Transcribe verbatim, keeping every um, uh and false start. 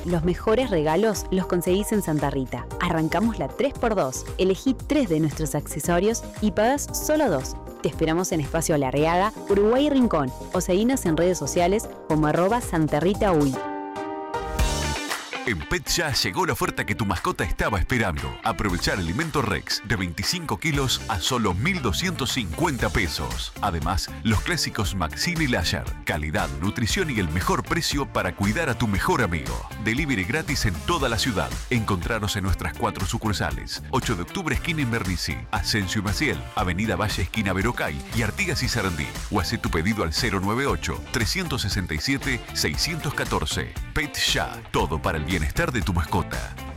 Los mejores regalos los conseguís en Santa Rita. Arrancamos la tres por dos. Elegí tres de nuestros accesorios y pagás solo dos. Te esperamos en Espacio Larreaga, Uruguay y Rincón, o seguinos en redes sociales como arroba santerritauy. En Petya llegó la oferta que tu mascota estaba esperando. Aprovechar Alimento Rex de veinticinco kilos a solo mil doscientos cincuenta pesos. Además, los clásicos Maxine y Lasher. Calidad, nutrición y el mejor precio para cuidar a tu mejor amigo. Delivery gratis en toda la ciudad. Encontraros en nuestras cuatro sucursales. ocho de octubre, esquina Invernici. Asensio y Maciel. Avenida Valle, esquina Verocay. Y Artigas y Sarandí. O hace tu pedido al cero noventa y ocho, trescientos sesenta y siete, seiscientos catorce. Petya. Todo para el bienestar de tu mascota.